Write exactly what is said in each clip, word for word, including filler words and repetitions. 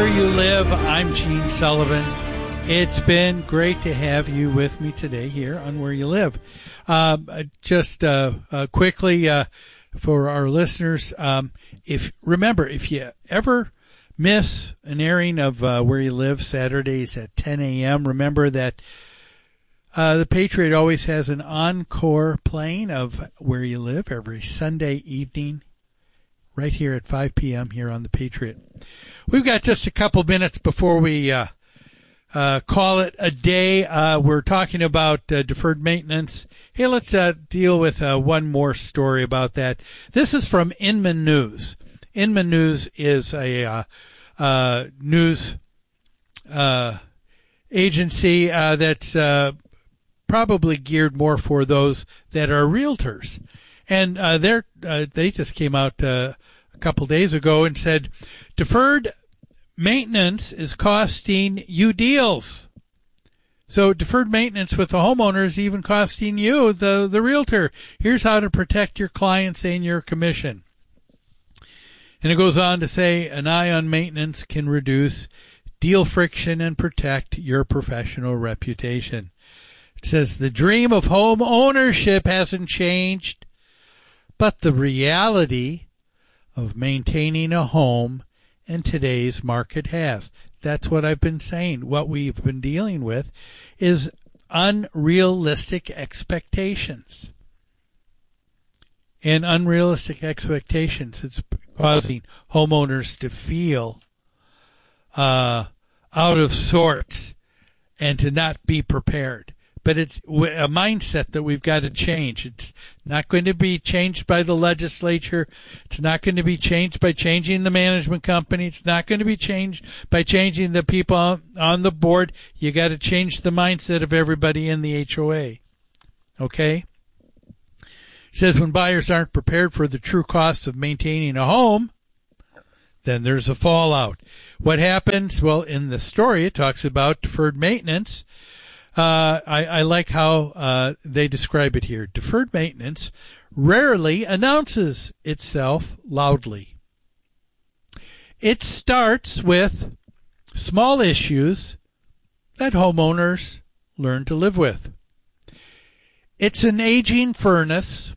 Where You Live. I'm Gene Sullivan. It's been great to have you with me today here on Where You Live. Um, just uh, uh, quickly uh, for our listeners, um, if remember, if you ever miss an airing of uh, Where You Live Saturdays at ten a.m., remember that uh, the Patriot always has an encore playing of Where You Live every Sunday evening right here at five p.m. here on the Patriot. We've got just a couple minutes before we uh, uh, call it a day. Uh, we're talking about uh, deferred maintenance. Hey, let's uh, deal with uh, one more story about that. This is from Inman News. Inman News is a uh, uh, news uh, agency uh, that's uh, probably geared more for those that are realtors. And uh, they're, uh, they just came out uh, a couple days ago and said, deferred maintenance is costing you deals. So deferred maintenance with the homeowner is even costing you, the, the realtor. Here's how to protect your clients and your commission. And it goes on to say, an eye on maintenance can reduce deal friction and protect your professional reputation. It says, the dream of home ownership hasn't changed, but the reality of maintaining a home in today's market has. That's what I've been saying. What we've been dealing with is unrealistic expectations. And unrealistic expectations, it's causing homeowners to feel uh, out of sorts and to not be prepared. But it's a mindset that we've got to change. It's not going to be changed by the legislature. It's not going to be changed by changing the management company. It's not going to be changed by changing the people on the board. You got to change the mindset of everybody in the H O A. Okay? It says when buyers aren't prepared for the true cost of maintaining a home, then there's a fallout. What happens? Well, in the story, it talks about deferred maintenance. Uh, I, I like how uh, they describe it here. Deferred maintenance rarely announces itself loudly. It starts with small issues that homeowners learn to live with. It's an aging furnace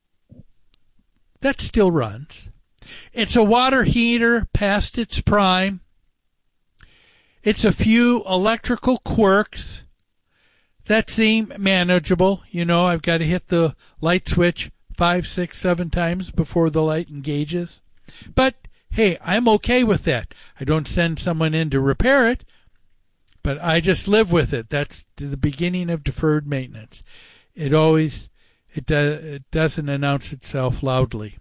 that still runs. It's a water heater past its prime. It's a few electrical quirks that seem manageable. You know, I've got to hit the light switch five, six, seven times before the light engages. But, hey, I'm okay with that. I don't send someone in to repair it, but I just live with it. That's the beginning of deferred maintenance. It always, it, do, it doesn't announce itself loudly.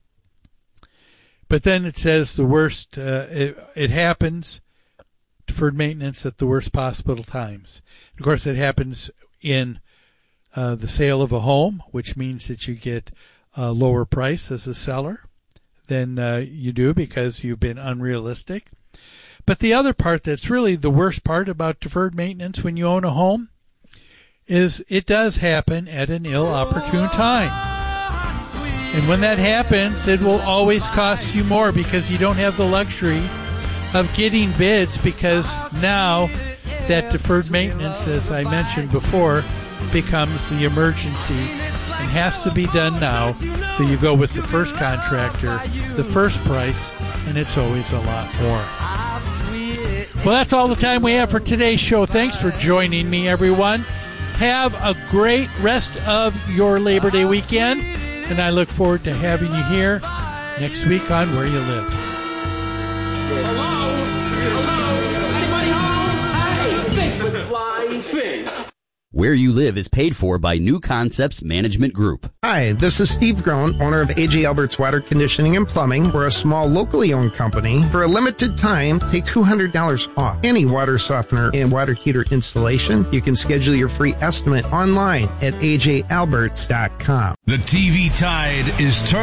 But then it says the worst, uh, it, it happens, deferred maintenance at the worst possible times. Of course, it happens in uh, the sale of a home, which means that you get a lower price as a seller than uh, you do because you've been unrealistic. But the other part that's really the worst part about deferred maintenance when you own a home is it does happen at an ill-opportune time. And when that happens, it will always cost you more because you don't have the luxury of getting bids, because now that deferred maintenance, as I mentioned before, becomes the emergency and has to be done now. So you go with the first contractor, the first price, and it's always a lot more. Well, that's all the time we have for today's show. Thanks for joining me, everyone. Have a great rest of your Labor Day weekend, and I look forward to having you here next week on Where You Live. Hello? Hello? Anybody home? Hey, think with flying fish. Where You Live is paid for by New Concepts Management Group. Hi, this is Steve Groen, owner of A J Albert's Water Conditioning and Plumbing. We're a small, locally owned company. For a limited time, take two hundred dollars off any water softener and water heater installation. You can schedule your free estimate online at A J Alberts dot com. The T V tide is turning.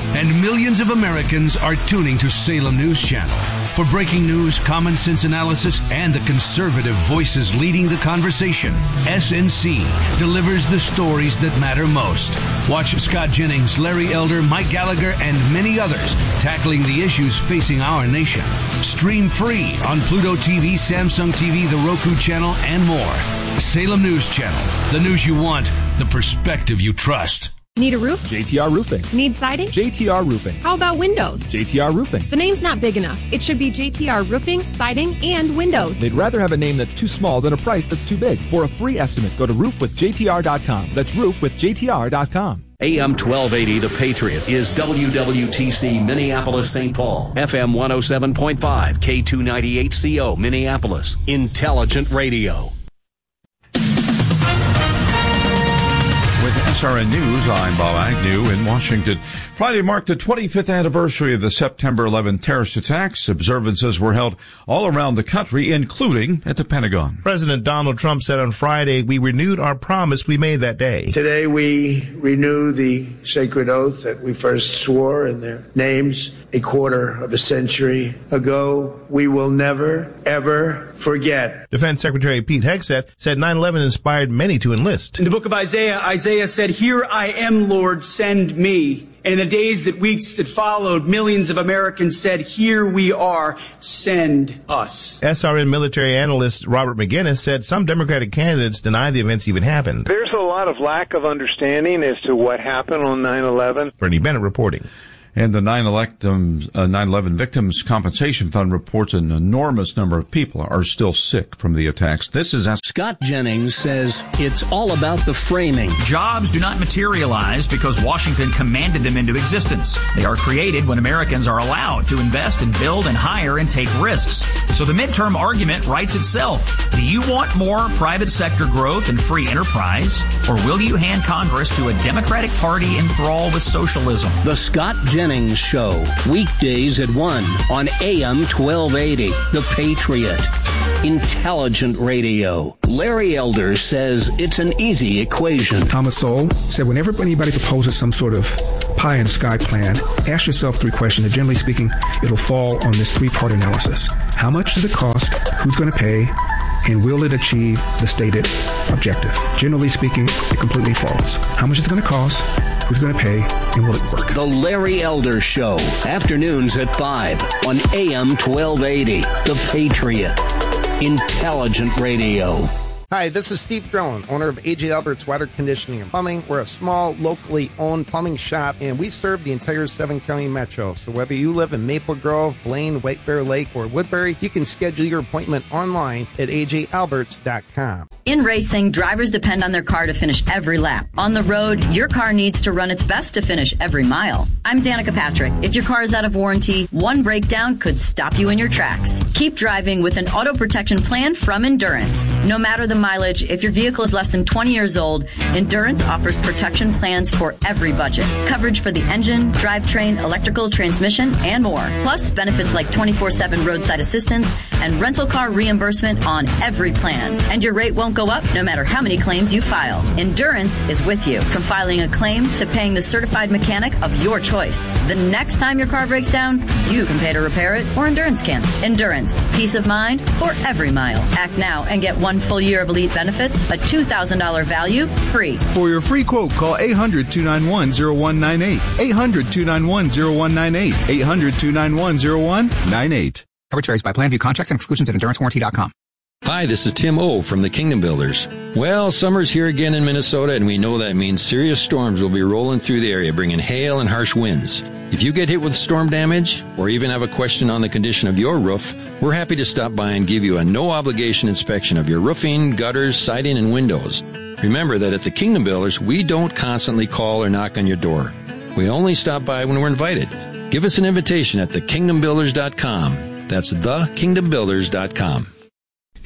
and millions of Americans are tuning to Salem News Channel. For breaking news, common sense analysis, and the conservative voices leading the conversation, S N C delivers the stories that matter most. Watch Scott Jennings, Larry Elder, Mike Gallagher, and many others tackling the issues facing our nation. Stream free on Pluto T V, Samsung T V, the Roku channel, and more. Salem News Channel. The news you want, the perspective you trust. Need a roof? J T R Roofing. Need siding? J T R Roofing. How about windows? J T R Roofing. The name's not big enough. It should be J T R Roofing, Siding, and Windows. They'd rather have a name that's too small than a price that's too big. For a free estimate, go to roof with J T R dot com. That's roof with J T R dot com. A M twelve eighty, The Patriot, is W W T C Minneapolis, Saint Paul. F M one oh seven point five, K two ninety-eight C O, Minneapolis. Intelligent Radio. With S R N News, I'm Bob Agnew in Washington. Friday marked the twenty-fifth anniversary of the September eleventh terrorist attacks. Observances were held all around the country, including at the Pentagon. President Donald Trump said on Friday, we renewed our promise we made that day. Today we renew the sacred oath that we first swore in their names a quarter of a century ago. We will never, ever forget. Defense Secretary Pete Hegseth said nine eleven inspired many to enlist. In the book of Isaiah, Isaiah said, "Here I am, Lord, send me." And in the days that weeks that followed, millions of Americans said, "Here we are, send us." S R N military analyst Robert McGinnis said some Democratic candidates deny the events even happened. There's a lot of lack of understanding as to what happened on nine eleven. Bernie Bennett reporting. And the nine eleven Victims Compensation Fund reports an enormous number of people are still sick from the attacks. This is... Scott Jennings says it's all about the framing. Jobs do not materialize because Washington commanded them into existence. They are created when Americans are allowed to invest and build and hire and take risks. So the midterm argument writes itself. Do you want more private sector growth and free enterprise? Or will you hand Congress to a Democratic Party enthralled with socialism? The Scott Jennings Show, weekdays at one on A M twelve eighty, The Patriot. Intelligent Radio. Larry Elder says it's an easy equation. Thomas Sowell said whenever anybody proposes some sort of pie in the sky plan, ask yourself three questions, and generally speaking, it'll fall on this three-part analysis. How much does it cost? Who's going to pay? And will it achieve the stated objective? Generally speaking, it completely falls. How much is it going to cost? Who's going to pay? And will it work? The Larry Elder Show, afternoons at five on A M twelve eighty, The Patriot. Intelligent Radio. Hi, this is Steve Drone, owner of A J Albert's Water Conditioning and Plumbing. We're a small, locally owned plumbing shop, and we serve the entire seven-county metro. So whether you live in Maple Grove, Blaine, White Bear Lake, or Woodbury, you can schedule your appointment online at A J Alberts dot com. In racing, drivers depend on their car to finish every lap. On the road, your car needs to run its best to finish every mile. I'm Danica Patrick. If your car is out of warranty, one breakdown could stop you in your tracks. Keep driving with an auto protection plan from Endurance. No matter the mileage, if your vehicle is less than twenty years old, Endurance offers protection plans for every budget. Coverage for the engine, drivetrain, electrical, transmission, and more. Plus, benefits like twenty-four seven roadside assistance and rental car reimbursement on every plan. And your rate won't go up no matter how many claims you file. Endurance is with you, from filing a claim to paying the certified mechanic of your choice. The next time your car breaks down, you can pay to repair it, or Endurance can. Endurance, peace of mind for every mile. Act now and get one full year of Elite benefits, a two thousand dollars value, free. For your free quote, call eight hundred, two nine one, zero one nine eight. eight hundred, two nine one, zero one nine eight. eight hundred, two nine one, zero one nine eight. Coverage varies by plan. View contracts and exclusions at endurance warranty dot com. Hi, this is Tim O from the Kingdom Builders. Well, summer's here again in Minnesota, and we know that means serious storms will be rolling through the area, bringing hail and harsh winds. If you get hit with storm damage, or even have a question on the condition of your roof, we're happy to stop by and give you a no-obligation inspection of your roofing, gutters, siding, and windows. Remember that at the Kingdom Builders, we don't constantly call or knock on your door. We only stop by when we're invited. Give us an invitation at the kingdom builders dot com. That's the kingdom builders dot com.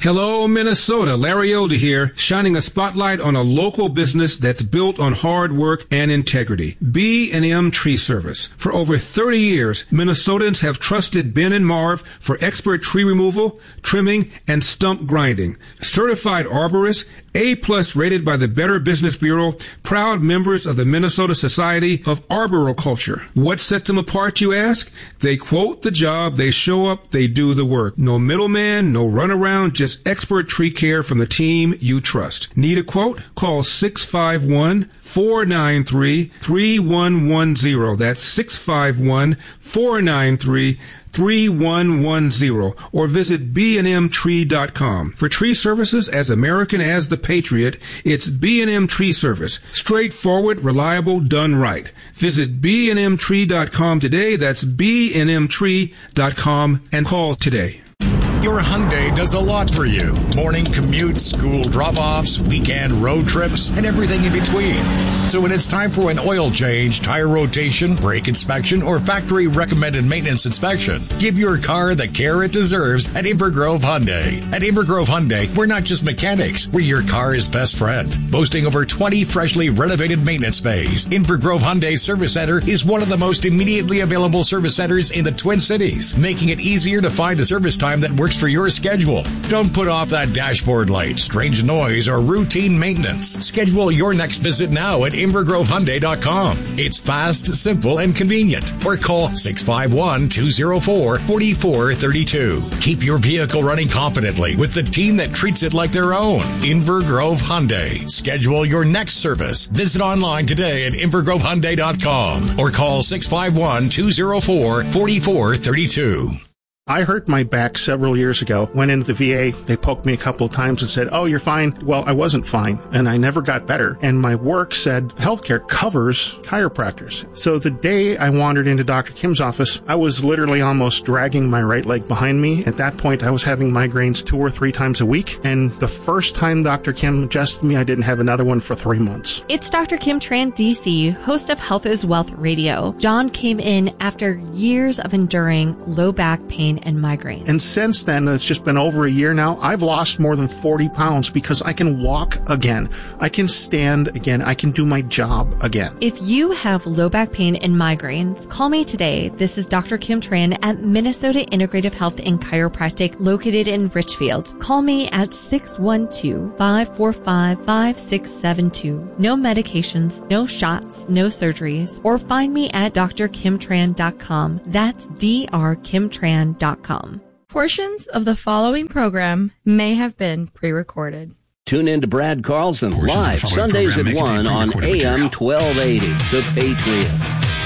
Hello, Minnesota. Larry Elder here, shining a spotlight on a local business that's built on hard work and integrity. B and M Tree Service. For over thirty years, Minnesotans have trusted Ben and Marv for expert tree removal, trimming, and stump grinding. Certified arborists, A-plus rated by the Better Business Bureau, proud members of the Minnesota Society of Arboriculture. What sets them apart, you ask? They quote the job, they show up, they do the work. No middleman, no runaround, just expert tree care from the team you trust. Need a quote? Call six five one, four nine three, three one one zero. That's six five one, four nine three, three one one zero, or visit b and m tree dot com. For tree services as American as the Patriot, it's B and M Tree Service. Straightforward, reliable, done right. Visit b and m tree dot com today. That's b and m tree dot com and call today. Your Hyundai does a lot for you. Morning commutes, school drop-offs, weekend road trips, and everything in between. So when it's time for an oil change, tire rotation, brake inspection, or factory-recommended maintenance inspection, give your car the care it deserves at Invergrove Hyundai. At Invergrove Hyundai, we're not just mechanics, we're your car's best friend. Boasting over twenty freshly renovated maintenance bays, Invergrove Hyundai Service Center is one of the most immediately available service centers in the Twin Cities, making it easier to find a service time that works for your schedule. Don't put off that dashboard light, strange noise, or routine maintenance. Schedule your next visit now at invergrove hyundai dot com. It's fast, simple, and convenient. Or call six five one, two zero four, four four three two. Keep your vehicle running confidently with the team that treats it like their own. Invergrove Hyundai. Schedule your next service. Visit online today at invergrove hyundai dot com or call six five one, two zero four, four four three two. I hurt my back several years ago. Went into the V A. They poked me a couple of times and said, oh, you're fine. Well, I wasn't fine, and I never got better. And my work said healthcare covers chiropractors. So the day I wandered into Doctor Kim's office, I was literally almost dragging my right leg behind me. At that point, I was having migraines two or three times a week. And the first time Doctor Kim adjusted me, I didn't have another one for three months. It's Doctor Kim Tran, D C, host of Health is Wealth Radio. John came in after years of enduring low back pain and migraine. And since then, it's just been over a year now, I've lost more than forty pounds because I can walk again. I can stand again. I can do my job again. If you have low back pain and migraines, call me today. This is Doctor Kim Tran at Minnesota Integrative Health and Chiropractic located in Richfield. Call me at six one two, five four five, five six seven two. No medications, no shots, no surgeries. Or find me at d r kim tran dot com. That's d r kim tran dot com. Portions of the following program may have been pre-recorded. Tune in to Brad Carlson live Sundays at one on A M twelve eighty, The Patriot.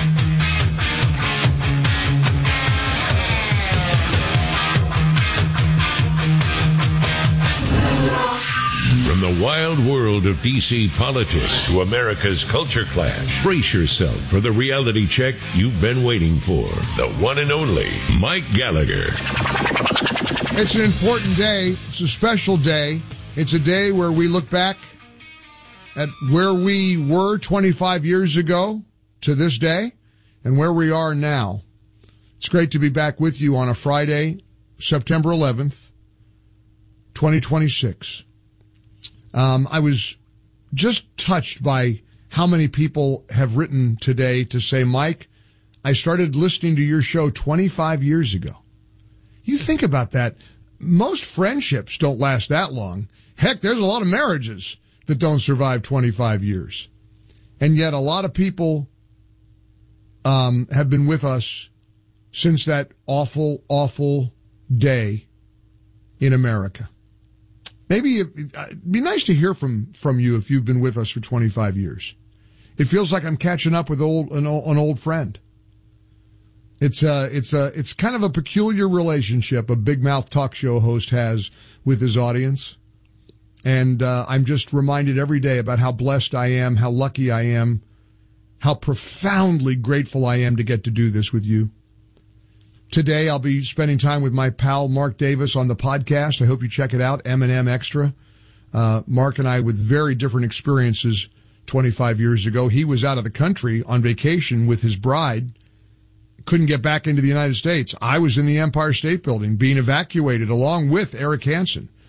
From the wild world of D C politics to America's culture clash, brace yourself for the reality check you've been waiting for. The one and only Mike Gallagher. It's an important day. It's a special day. It's a day where we look back at where we were twenty-five years ago to this day and where we are now. It's great to be back with you on a Friday, September eleventh, twenty twenty-six. Um, I was just touched by how many people have written today to say, Mike, I started listening to your show twenty-five years ago. You think about that. Most friendships don't last that long. Heck, there's a lot of marriages that don't survive twenty-five years. And yet a lot of people um, have been with us since that awful, awful day in America. Maybe it'd be nice to hear from, from you if you've been with us for twenty-five years. It feels like I'm catching up with old, an, old, an old friend. It's a, it's a, it's kind of a peculiar relationship a big mouth talk show host has with his audience. And, uh, I'm just reminded every day about how blessed I am, how lucky I am, how profoundly grateful I am to get to do this with you. Today, I'll be spending time with my pal Mark Davis on the podcast. I hope you check it out, M and M Extra. Uh, Mark and I with very different experiences twenty-five years ago. He was out of the country on vacation with his bride, couldn't get back into the United States. I was in the Empire State Building being evacuated along with Eric Hansen.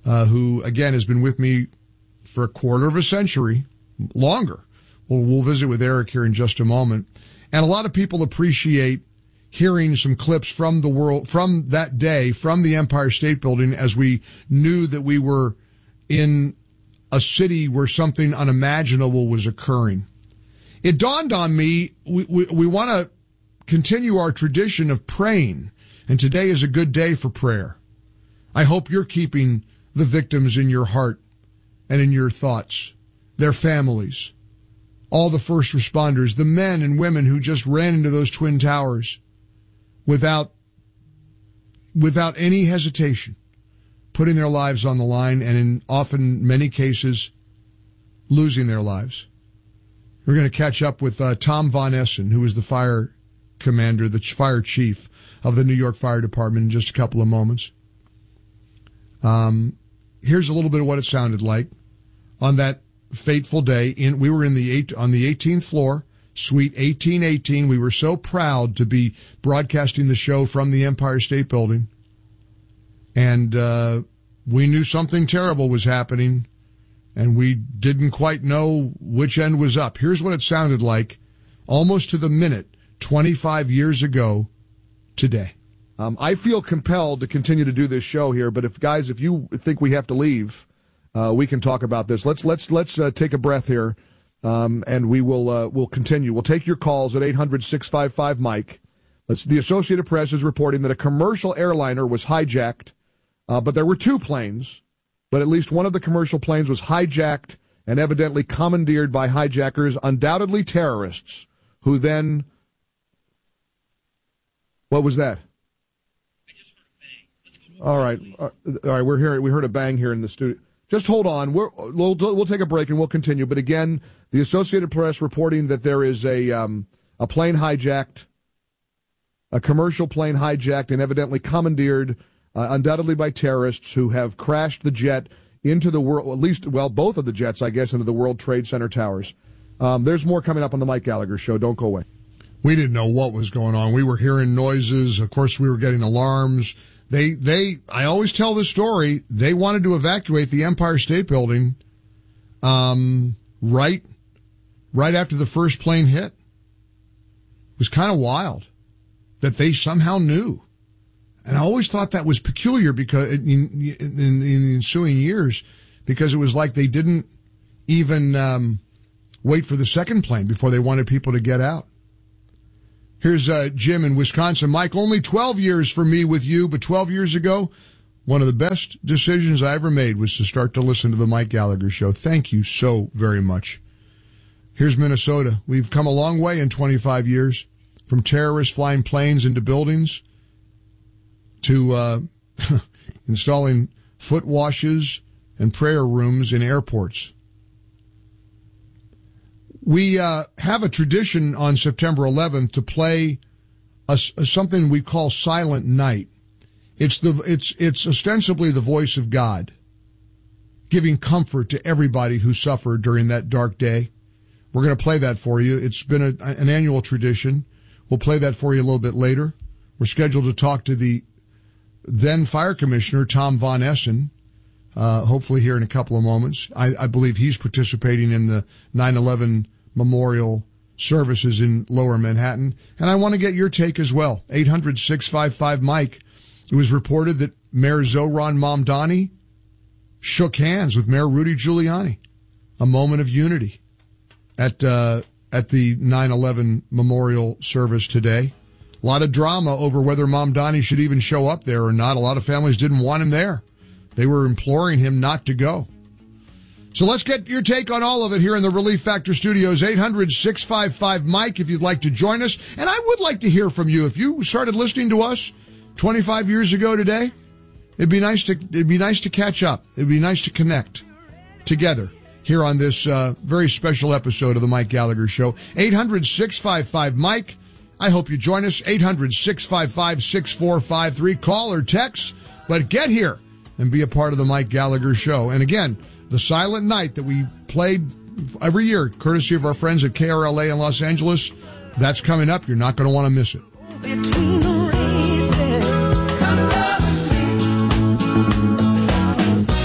uh, who, again, has been with me for a quarter of a century, longer. Well, we'll visit with Eric here in just a moment. And a lot of people appreciate hearing some clips from the world, from that day, from the Empire State Building, as we knew that we were in a city where something unimaginable was occurring. It dawned on me, we, we, we want to continue our tradition of praying, and today is a good day for prayer. I hope you're keeping the victims in your heart and in your thoughts, their families, all the first responders, the men and women who just ran into those Twin Towers without, without any hesitation, putting their lives on the line, and in often many cases, losing their lives. We're going to catch up with uh, Tom Von Essen, who is the fire commander, the fire chief of the New York Fire Department, in just a couple of moments. Um, here's a little bit of what it sounded like on that fateful day. In we were in the eight, on the eighteenth floor, Suite eighteen eighteen. We were so proud to be broadcasting the show from the Empire State Building, and uh, we knew something terrible was happening, and we didn't quite know which end was up. Here's what it sounded like, almost to the minute, twenty-five years ago today. Um, I feel compelled to continue to do this show here, but if guys, if you think we have to leave, uh, we can talk about this. Let's let's let's uh, take a breath here, um, and we will uh, we'll continue. We'll take your calls at eight hundred, six five five, Mike. Let's, the Associated Press is reporting that a commercial airliner was hijacked, uh, but there were two planes, but at least one of the commercial planes was hijacked and evidently commandeered by hijackers, undoubtedly terrorists, who then. What was that? All right, uh, all right. We're here. We heard a bang here in the studio. Just hold on. We're, we'll we'll take a break and we'll continue. But again, the Associated Press reporting that there is a um, a plane hijacked, a commercial plane hijacked and evidently commandeered, uh, undoubtedly by terrorists who have crashed the jet into the world. At least, well, both of the jets, I guess, into the World Trade Center towers. Um, there's more coming up on the Mike Gallagher Show. Don't go away. We didn't know what was going on. We were hearing noises. Of course, we were getting alarms. They, they, I always tell this story, they wanted to evacuate the Empire State Building, um, right, right after the first plane hit. It was kind of wild that they somehow knew. And I always thought that was peculiar because in, in, in the ensuing years, because it was like they didn't even, um, wait for the second plane before they wanted people to get out. Here's uh, Jim in Wisconsin. Mike, only twelve years for me with you, but twelve years ago, one of the best decisions I ever made was to start to listen to the Mike Gallagher Show. Thank you so very much. Here's Minnesota. We've come a long way in twenty-five years, from terrorists flying planes into buildings to uh, installing foot washes and prayer rooms in airports. We uh, have a tradition on September eleventh to play a, a, something we call Silent Night. It's the it's it's ostensibly the voice of God, giving comfort to everybody who suffered during that dark day. We're going to play that for you. It's been a, an annual tradition. We'll play that for you a little bit later. We're scheduled to talk to the then Fire Commissioner, Tom Von Essen, uh, hopefully here in a couple of moments. I, I believe he's participating in the nine eleven memorial services in Lower Manhattan. And I want to get your take as well. eight hundred, six five five, Mike. It was reported that Mayor Zohran Mamdani shook hands with Mayor Rudy Giuliani. A moment of unity at uh, at the nine eleven memorial service today. A lot of drama over whether Mamdani should even show up there or not. A lot of families didn't want him there. They were imploring him not to go. So let's get your take on all of it here in the Relief Factor Studios. eight hundred, six five five, Mike, if you'd like to join us. And I would like to hear from you. If you started listening to us twenty-five years ago today, it'd be nice to, it'd be nice to catch up. It'd be nice to connect together here on this uh, very special episode of the Mike Gallagher Show. eight hundred, six five five, Mike. I hope you join us. eight hundred, six five five, six four five three. Call or text, but get here and be a part of the Mike Gallagher Show. And again, the Silent Night that we played every year, courtesy of our friends at K R L A in Los Angeles, that's coming up. You're not going to want to miss it. Between the races, come love me.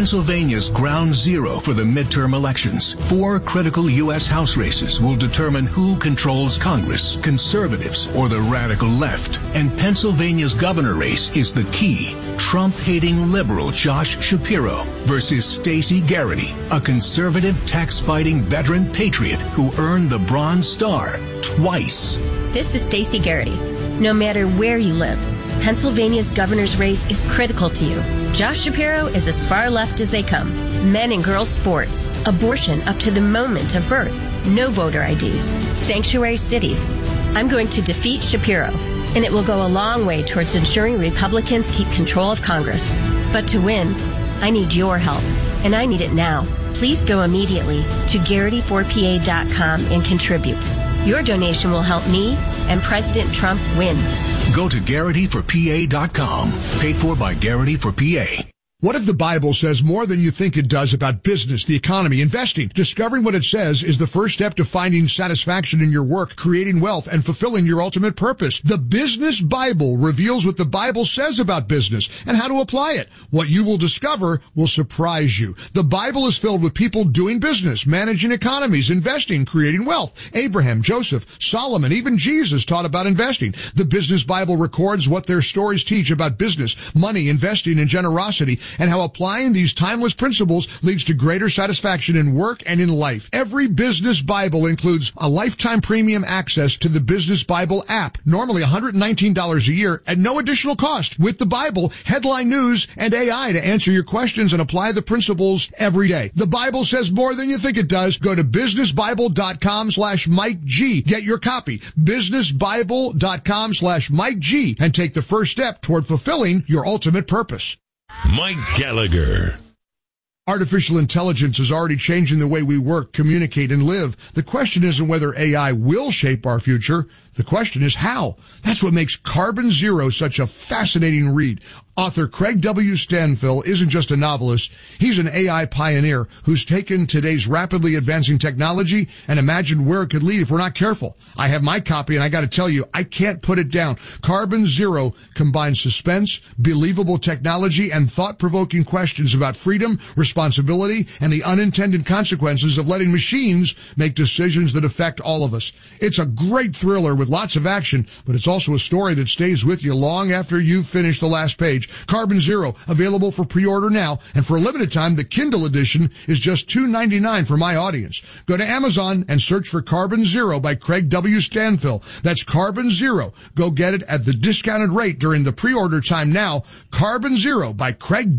Pennsylvania's ground zero for the midterm elections. Four critical U S House races will determine who controls Congress, conservatives or the radical left. And Pennsylvania's governor race is the key. Trump-hating liberal Josh Shapiro versus Stacey Garrity, a conservative tax-fighting veteran patriot who earned the Bronze Star twice. This is Stacey Garrity. No matter where you live, Pennsylvania's governor's race is critical to you. Josh Shapiro is as far left as they come. Men and girls sports, abortion up to the moment of birth, no voter I D, sanctuary cities. I'm going to defeat Shapiro, and it will go a long way towards ensuring Republicans keep control of Congress. But to win, I need your help, and I need it now. Please go immediately to Garrity four P A dot com and contribute. Your donation will help me and President Trump win. Go to Garrity for P A dot com. Paid for by Garrity for P A. What if the Bible says more than you think it does about business, the economy, investing? Discovering what it says is the first step to finding satisfaction in your work, creating wealth, and fulfilling your ultimate purpose. The Business Bible reveals what the Bible says about business and how to apply it. What you will discover will surprise you. The Bible is filled with people doing business, managing economies, investing, creating wealth. Abraham, Joseph, Solomon, even Jesus taught about investing. The Business Bible records what their stories teach about business, money, investing, and generosity, and how applying these timeless principles leads to greater satisfaction in work and in life. Every Business Bible includes a lifetime premium access to the Business Bible app, normally one hundred nineteen dollars a year at no additional cost. With the Bible, headline news, and A I to answer your questions and apply the principles every day. The Bible says more than you think it does. Go to business bible dot com slash Mike G. Get your copy. business bible dot com slash Mike G. and take the first step toward fulfilling your ultimate purpose. Mike Gallagher. Artificial intelligence is already changing the way we work, communicate, and live. The question isn't whether A I will shape our future. The question is how. That's what makes Carbon Zero such a fascinating read. Author Craig W. Stanfill isn't just a novelist. He's an A I pioneer who's taken today's rapidly advancing technology and imagined where it could lead if we're not careful. I have my copy, and I got to tell you, I can't put it down. Carbon Zero combines suspense, believable technology, and thought-provoking questions about freedom, responsibility, and the unintended consequences of letting machines make decisions that affect all of us. It's a great thriller with lots of action, but it's also a story that stays with you long after you've finished the last page. Carbon Zero, available for pre-order now, and for a limited time, the Kindle edition is just two dollars and ninety-nine cents for my audience. Go to Amazon and search for Carbon Zero by Craig W. Stanfill. That's Carbon Zero. Go get it at the discounted rate during the pre-order time now. Carbon Zero by Craig